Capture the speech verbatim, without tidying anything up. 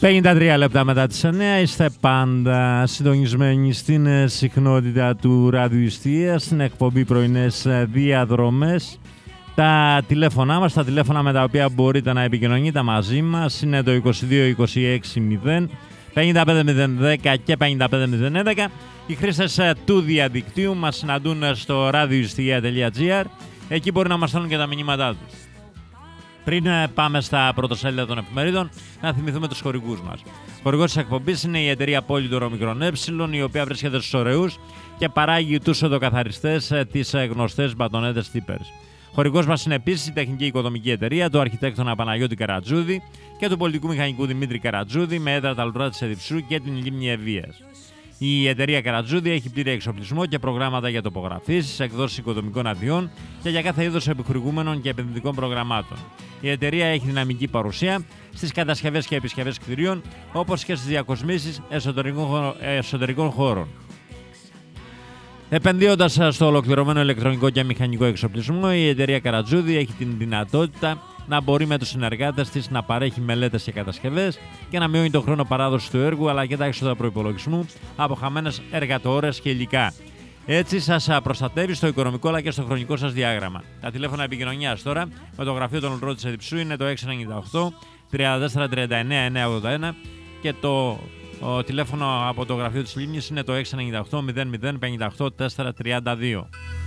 πενήντα τρία λεπτά μετά τις εννιά είστε πάντα συντονισμένοι στην συχνότητα του ραδιοϊστία, στην εκπομπή πρωινές διαδρομές. Τα τηλέφωνά μας, τα τηλέφωνα με τα οποία μπορείτε να επικοινωνείτε μαζί μας είναι το είκοσι δύο είκοσι έξι μηδέν πενήντα πέντε μηδέν δέκα και πενήντα πέντε μηδέν έντεκα. Οι χρήστες του διαδικτύου μας συναντούν στο ραδιοϊστία τελεία τζι άρ. Εκεί μπορεί να μας στέλνουν και τα μηνύματά τους. Πριν πάμε στα πρωτοσέλιδα των εφημερίδων, να θυμηθούμε τους χορηγούς μας. Χορηγός της εκπομπής είναι η εταιρεία Polydor Omicron Ε, η οποία βρίσκεται στους Ωρεούς και παράγει τους οδοκαθαριστές, τις γνωστές μπατονέτες τύπερς. Χορηγός μας είναι επίσης η τεχνική οικοδομική εταιρεία του αρχιτέκτονα Παναγιώτη Καρατζούδη και του πολιτικού μηχανικού Δημήτρη Καρατζούδη με έδρα τα Λουρά της Εδιψού και την Λίμνη Ευβοίας. Η εταιρεία Καρατζούδη έχει πλήρη εξοπλισμό και προγράμματα για τοπογραφήσεις, εκδόσεις οικοδομικών αδειών και για κάθε είδος επιχορηγούμενων και επενδυτικών προγραμμάτων. Η εταιρεία έχει δυναμική παρουσία στις κατασκευές και επισκευές κτηρίων, όπως και στις διακοσμήσεις εσωτερικών, εσωτερικών χώρων. Επενδύοντας στο ολοκληρωμένο ηλεκτρονικό και μηχανικό εξοπλισμό, η εταιρεία Καρατζούδη έχει την δυνατότητα να μπορεί με τους συνεργάτες της να παρέχει μελέτες και κατασκευές και να μειώνει τον χρόνο παράδοσης του έργου αλλά και τα έξοδα προϋπολογισμού από χαμένες εργατοώρες και υλικά. Έτσι σας προστατεύει στο οικονομικό αλλά και στο χρονικό σας διάγραμμα. Τα τηλέφωνα επικοινωνίας τώρα με το γραφείο των Λουρών της Εδιψού είναι το έξι εννιά οκτώ τριάντα τέσσερα τριάντα εννέα εννιακόσια ογδόντα ένα και το ο, τηλέφωνο από το γραφείο της Λίμνης είναι το έξι εννιά οκτώ μηδέν μηδέν πενήντα οκτώ τέσσερα τριάντα δύο.